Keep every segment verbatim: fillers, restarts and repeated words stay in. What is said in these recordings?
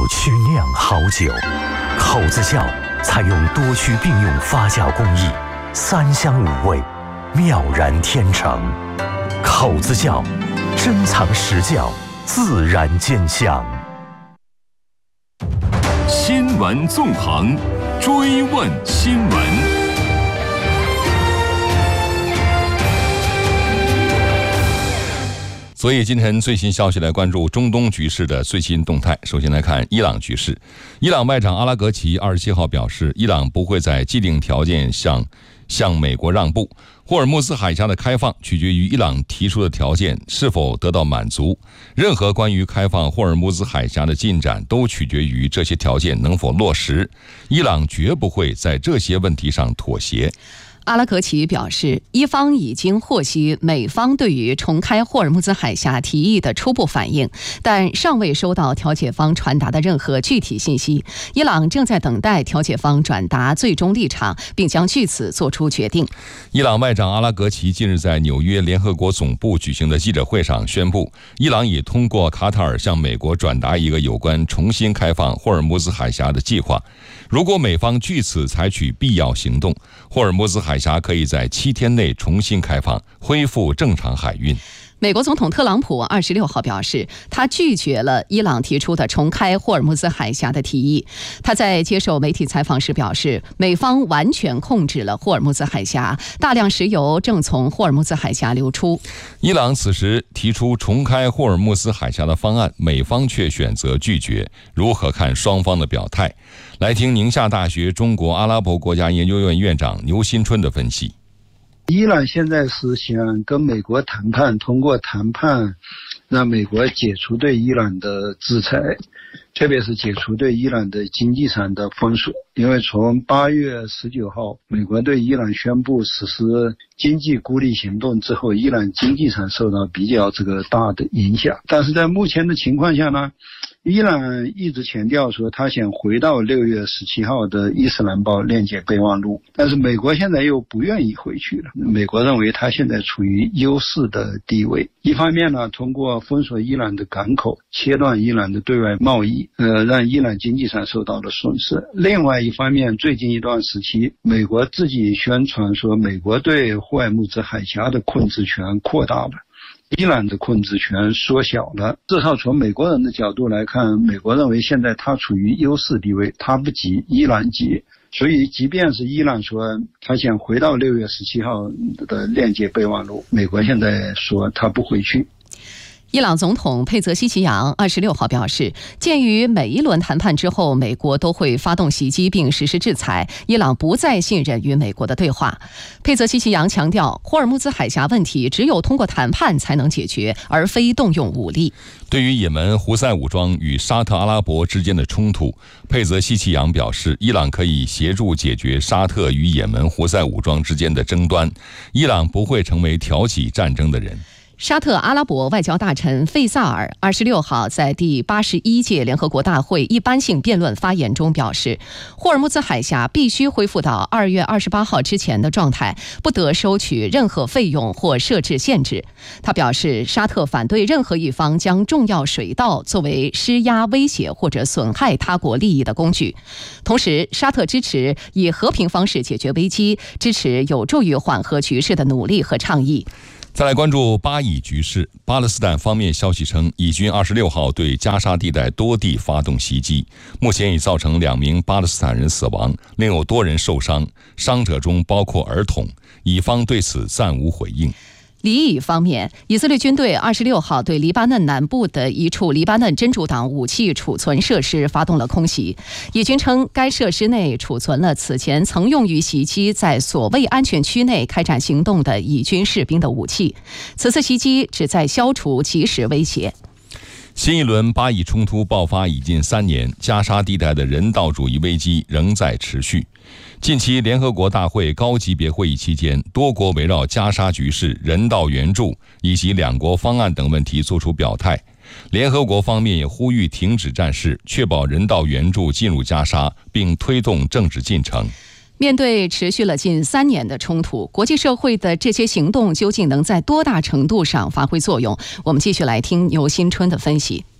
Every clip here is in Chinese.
曲酿好酒，口子窖采用多区并用发酵工艺，三香五味，妙然天成。口子窖，珍藏实窖，自然见香。 新闻纵横，追问新闻。所以今天最新消息来关注中东局势的最新动态。首先来看伊朗局势，伊朗外长阿拉格齐二十七号表示，伊朗不会在既定条件向向美国让步，霍尔木兹海峡的开放取决于伊朗提出的条件是否得到满足，任何关于开放霍尔木兹海峡的进展都取决于这些条件能否落实，伊朗绝不会在这些问题上妥协。 阿拉格齐表示，伊方已经获悉美方对于重开霍尔木兹海峡提议的初步反应，但尚未收到调解方传达的任何具体信息。伊朗正在等待调解方转达最终立场，并将据此做出决定。 伊朗外长阿拉格齐近日在纽约联合国总部举行的记者会上宣布，伊朗已通过卡塔尔向美国转达一个有关重新开放霍尔木兹海峡的计划。如果美方据此采取必要行动，霍尔木兹海峡可以在七天内重新开放，恢复正常海运。 美国总统特朗普二十六号表示，他拒绝了伊朗提出的重开霍尔木兹海峡的提议。他在接受媒体采访时表示，美方完全控制了霍尔木兹海峡，大量石油正从霍尔木兹海峡流出。 伊朗此时提出重开霍尔木兹海峡的方案，美方却选择拒绝，如何看双方的表态？来听宁夏大学中国阿拉伯国家研究院院长牛新春的分析。 伊朗现在是想跟美国谈判，通过谈判让美国解除对伊朗的制裁，特别是解除对伊朗的经济上的封锁。因为从八月十九号美国对伊朗宣布实施经济孤立行动之后，伊朗经济上受到比较这个大的影响。但是在目前的情况下呢，伊朗一直强调说他想回到六月十七号的伊斯兰堡链接备忘录，但是美国现在又不愿意回去了。美国认为他现在处于优势的地位，一方面呢，通过封锁伊朗的港口，切断伊朗的对外贸易，呃，让伊朗经济上受到了损失。另外一方面，最近一段时期，美国自己宣传说美国对霍尔木兹海峡的控制权扩大了，伊朗的控制权缩小了。至少从美国人的角度来看，美国认为现在他处于优势地位，他不急，伊朗急。所以即便是伊朗说他想回到六月十七号的链接备忘录，美国现在说他不回去。 伊朗总统佩泽西奇扬二十六号表示，鉴于每一轮谈判之后美国都会发动袭击并实施制裁，伊朗不再信任与美国的对话。佩泽西奇扬强调，霍尔木兹海峡问题只有通过谈判才能解决，而非动用武力。 对于也门胡塞武装与沙特阿拉伯之间的冲突，佩泽西奇扬表示，伊朗可以协助解决沙特与也门胡塞武装之间的争端，伊朗不会成为挑起战争的人。 沙特阿拉伯外交大臣费萨尔二十六号在第八十一届联合国大会一般性辩论发言中表示，霍尔木兹海峡必须恢复到二月二十八号之前的状态，不得收取任何费用或设置限制。他表示，沙特反对任何一方将重要水道作为施压、威胁或者损害他国利益的工具。同时，沙特支持以和平方式解决危机，支持有助于缓和局势的努力和倡议。 再来关注巴以局势，巴勒斯坦方面消息称，以军二十六号对加沙地带多地发动袭击，目前已造成两名巴勒斯坦人死亡，另有多人受伤，伤者中包括儿童。以方对此暂无回应。 黎以方面，以色列军队二十六号对黎巴嫩南部的一处黎巴嫩真主党武器储存设施发动了空袭。以军称，该设施内储存了此前曾用于袭击在所谓安全区内开展行动的以军士兵的武器。此次袭击旨在消除即时威胁。 新一轮巴以冲突爆发已近三年，加沙地带的人道主义危机仍在持续。近期联合国大会高级别会议期间，多国围绕加沙局势、人道援助以及两国方案等问题作出表态。联合国方面也呼吁停止战事，确保人道援助进入加沙，并推动政治进程。 面对持续了近三年的冲突，国际社会的这些行动究竟能在多大程度上发挥作用？我们继续来听牛新春的分析。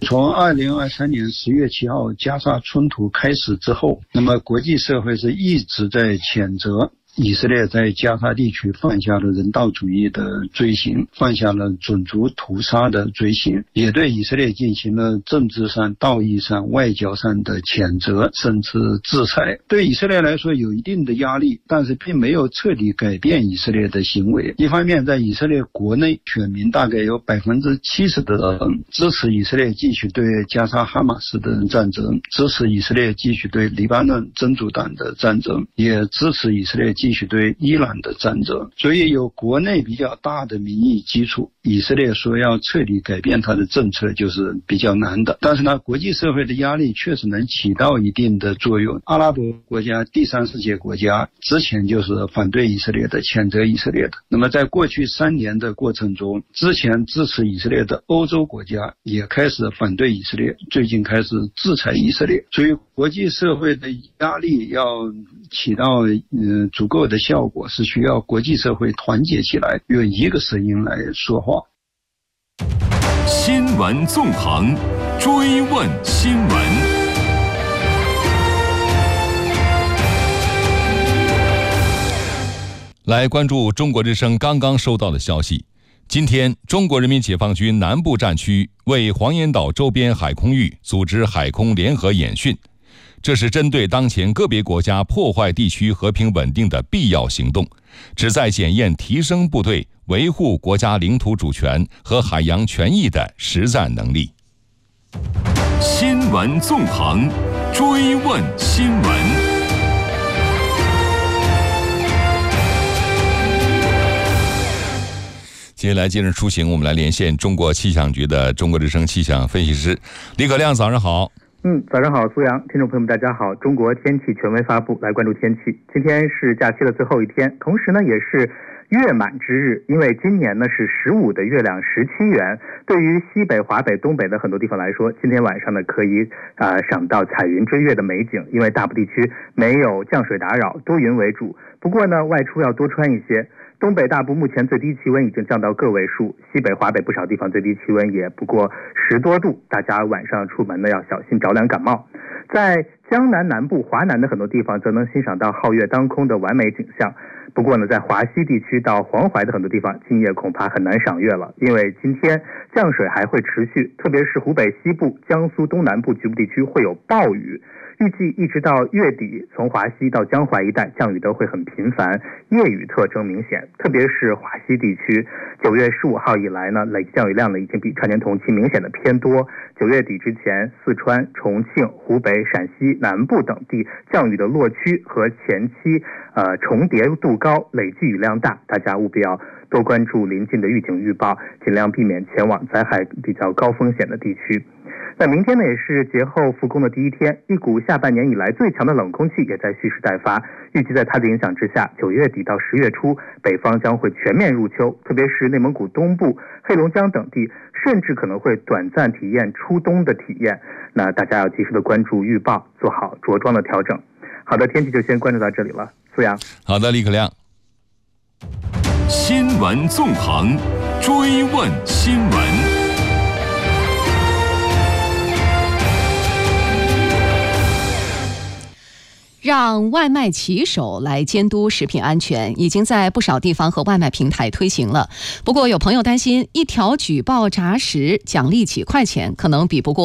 从二零二三年十月七号加沙冲突开始之后，那么国际社会是一直在谴责以色列在加沙地区犯下了人道主义的罪行，犯下了种族屠杀的罪行，也对以色列进行了政治上、道义上、外交上的谴责，甚至制裁。对以色列来说有一定的压力，但是并没有彻底改变以色列的行为。一方面，在以色列国内，选民大概有百分之七十的人支持以色列继续对加沙哈马斯的战争，支持以色列继续对黎巴嫩真主党的战争，也支持以色列继续对伊朗的战争。所以有国内比较大的民意基础，以色列说要彻底改变它的政策就是比较难的。但是呢，国际社会的压力确实能起到一定的作用。阿拉伯国家、第三世界国家之前就是反对以色列的，谴责以色列的。那么在过去三年的过程中，之前支持以色列的欧洲国家也开始反对以色列，最近开始制裁以色列。所以国际社会的压力要起到呃足够的效果，是需要国际社会团结起来，用一个声音来说话。 新闻纵横，追问新闻。 来关注中国之声刚刚收到的消息。今天，中国人民解放军南部战区为黄岩岛周边海空域组织海空联合演训，这是针对当前个别国家破坏地区和平稳定的必要行动，旨在检验提升部队维护国家领土主权和海洋权益的实战能力。 新闻纵横，追问新闻。 接下来今日出行，我们来连线中国气象局的中国之声气象分析师李可亮，早上好。 嗯，早上好，苏阳，听众朋友们，大家好。中国天气权威发布，来关注天气。今天是假期的最后一天，同时呢也是月满之日，因为今年呢是十五的月亮十七圆。对于西北、华北、东北的很多地方来说，今天晚上呢可以呃赏到彩云追月的美景，因为大部地区没有降水打扰，多云为主。不过呢，外出要多穿一些。东北大部目前最低气温已经降到个位数，西北、华北不少地方最低气温也不过十多度，大家晚上出门呢要小心着凉感冒。在江南南部、华南的很多地方则能欣赏到皓月当空的完美景象。不过呢，在华西地区到黄淮的很多地方，今夜恐怕很难赏月了，因为今天降水还会持续，特别是湖北西部、江苏东南部局部地区会有暴雨。预计一直到月底，从华西到江淮一带降雨都会很频繁，夜雨特征明显，特别是华西地区。九月十五号以来呢，累计降雨量呢已经比常年同期明显的偏多。九月底之前，四川、重庆、湖北、陕西南部等地降雨的落区和前期呃重叠度高，累计雨量大，大家务必要多关注临近的预警预报，尽量避免前往灾害比较高风险的地区。那明天呢，也是节后复工的第一天，一股下半年以来最强的冷空气也在蓄势待发。预计在它的影响之下，九月底到十月初，北方将会全面入秋，特别是内蒙古东部、黑龙江等地，甚至可能会短暂体验初冬的体验。那大家要及时的关注预报，做好着装的调整。好的，天气就先关注到这里了，苏阳。 好的，李可亮。 新闻纵横，追问新闻。 让外卖骑手来监督食品安全，已经在不少地方和外卖平台推行了。不过有朋友担心，一条举报查实奖励几块钱，可能比不过